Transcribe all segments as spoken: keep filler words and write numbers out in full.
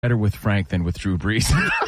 better with Frank than with Drew Brees.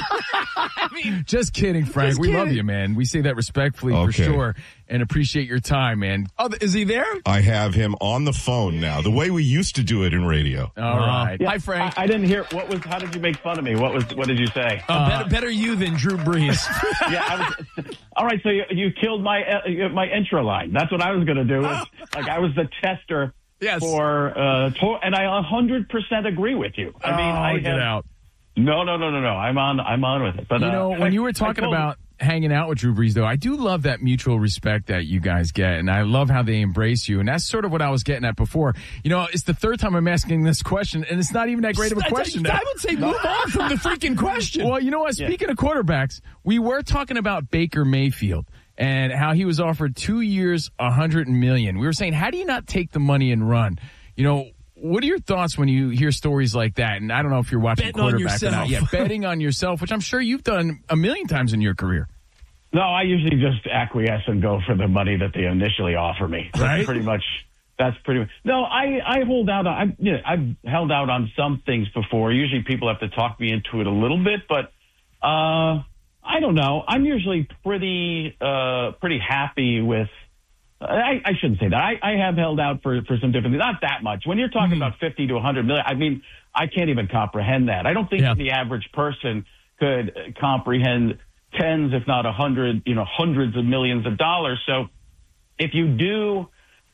I mean, just kidding, Frank. Just we kidding. love you, man. We say that respectfully Okay. for sure, and appreciate your time, man. Oh, is he there? I have him on the phone now, the way we used to do it in radio. All right. Hi, Frank. I, I didn't hear what was. How did you make fun of me? What was? What did you say? Uh, better, better you than Drew Brees. yeah. I was, all right. So you, you killed my uh, my intro line. That's what I was going to do. Was, like I was the tester. Yes. For uh, to- and I one hundred percent agree with you. I mean, oh, I get have, out. No, no, no, no, no. I'm on. I'm on with it. But You know, uh, when I, you were talking I told- about hanging out with Drew Brees, though, I do love that mutual respect that you guys get, and I love how they embrace you, and that's sort of what I was getting at before. You know, it's the third time I'm asking this question, and it's not even that great of a question. I, I would say move on from the freaking question. Well, you know what? Speaking of quarterbacks, we were talking about Baker Mayfield and how he was offered two years, a hundred million. We were saying, how do you not take the money and run? You know, what are your thoughts when you hear stories like that? And I don't know if you're watching Betting on quarterback or not. yourself. Yeah, betting on yourself, which I'm sure you've done a million times in your career. No, I usually just acquiesce and go for the money that they initially offer me. That's Right. pretty much. That's pretty much. No, I, I hold out. On, I, you know, I've held out on some things before. Usually people have to talk me into it a little bit, but uh, I don't know. I'm usually pretty, uh, pretty happy with. I, I shouldn't say that. I, I have held out for, for some different things. Not that much. When you're talking Mm-hmm. about fifty to one hundred million, I mean, I can't even comprehend that. I don't think Yeah. the average person could uh, comprehend tens, if not a hundred, you know, hundreds of millions of dollars. So if you do,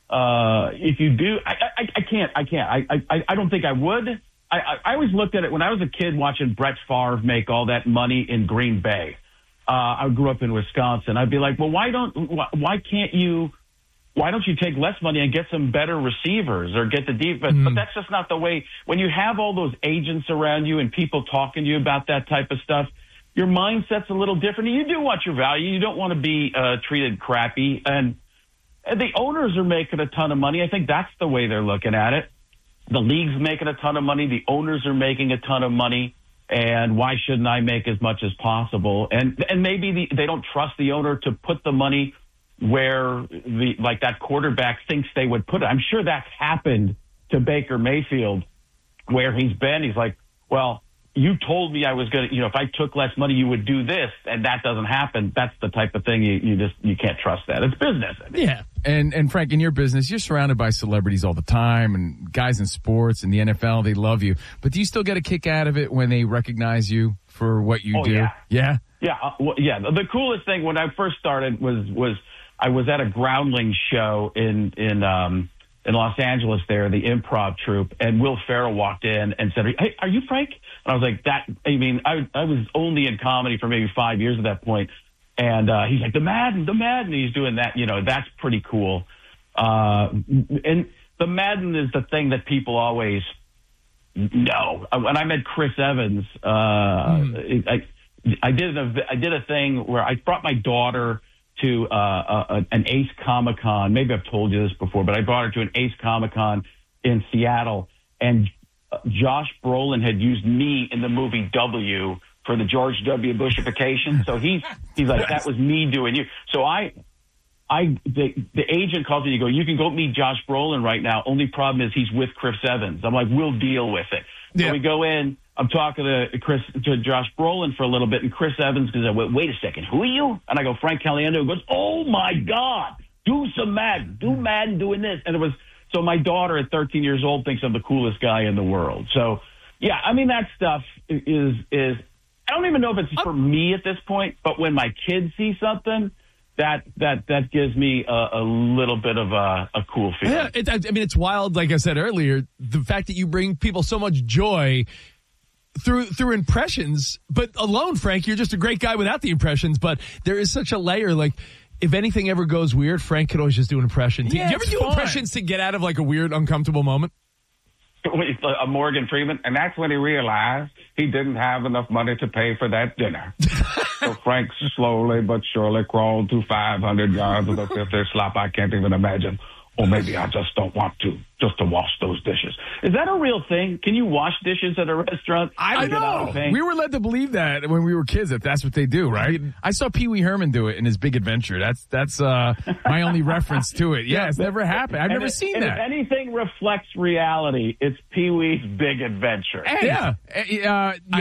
uh, if you do, I, I, I can't, I can't, I, I, I don't think I would. I, I, I always looked at it when I was a kid watching Brett Favre make all that money in Green Bay. Uh, I grew up in Wisconsin. I'd be like, well, why don't, why, why can't you, why don't you take less money and get some better receivers or get the defense? Mm. But that's just not the way. When you have all those agents around you and people talking to you about that type of stuff, your mindset's a little different. You do want your value. You don't want to be uh, treated crappy. And, and the owners are making a ton of money. I think that's the way they're looking at it. The league's making a ton of money. The owners are making a ton of money. And why shouldn't I make as much as possible? And and maybe the, they don't trust the owner to put the money where the like that quarterback thinks they would put it. I'm sure that's happened to Baker Mayfield, where he's been. He's like, well, you told me I was going to, you know, if I took less money, you would do this, and that doesn't happen. That's the type of thing you, you just you can't trust that. It's business. I mean. Yeah. And and Frank, in your business, you're surrounded by celebrities all the time, and guys in sports and the N F L, they love you. But do you still get a kick out of it when they recognize you for what you Oh, do? yeah. Yeah? Yeah, uh, well, yeah. The, the coolest thing when I first started was was I was at a Groundling show in in um, in Los Angeles. There, the improv troupe, and Will Ferrell walked in and said, "Hey, are you Frank?" And I was like, "That." I mean, I I was only in comedy for maybe five years at that point, and uh, he's like, "The Madden, the Madden." He's doing that. You know, that's pretty cool. Uh, and the Madden is the thing that people always know. When I met Chris Evans, uh, mm. I. I did a I did a thing where I brought my daughter to uh, a, an Ace Comic Con. Maybe I've told you this before, but I brought her to an Ace Comic Con in Seattle, and Josh Brolin had used me in the movie W for the George W. Bushification. So he's he's like, that was me doing you. So I I the the agent calls me and you go, you can go meet Josh Brolin right now. Only problem is he's with Chris Evans. I'm like, we'll deal with it. So Yeah. we go in. I'm talking to Chris, to Josh Brolin for a little bit, and Chris Evans goes, wait, wait a second, who are you? And I go, Frank Caliendo. He goes, oh my God, do some Madden, do Madden doing this. And it was, so my daughter at thirteen years old thinks I'm the coolest guy in the world. So, yeah, I mean, that stuff is, is, I don't even know if it's for me at this point, but when my kids see something, that, that, that gives me a, a little bit of a, a cool feeling. Yeah, it, I mean, it's wild, like I said earlier, the fact that you bring people so much joy through through impressions, but alone, Frank, you're just a great guy without the impressions, but there is such a layer, like, if anything ever goes weird, Frank could always just do an impression. Yeah, do you ever it's do fine. impressions to get out of, like, a weird, uncomfortable moment? A Morgan Freeman, and that's when he realized he didn't have enough money to pay for that dinner. So Frank slowly but surely crawled to five hundred yards of the fifth slop I can't even imagine. or maybe I just don't want to, just to wash those dishes. Is that a real thing? Can you wash dishes at a restaurant? I don't know. We were led to believe that when we were kids, that that's what they do, right? I saw Pee Wee Herman do it in his Big Adventure. That's that's uh, my only reference to it. Yeah, it's never happened. I've and never it, seen and that. If anything reflects reality, it's Pee Wee's Big Adventure. Hey, Yeah. uh,